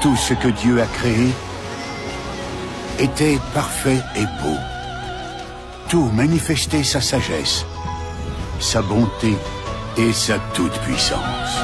Tout ce que Dieu a créé était parfait et beau. Tout manifestait sa sagesse, sa bonté et sa toute-puissance.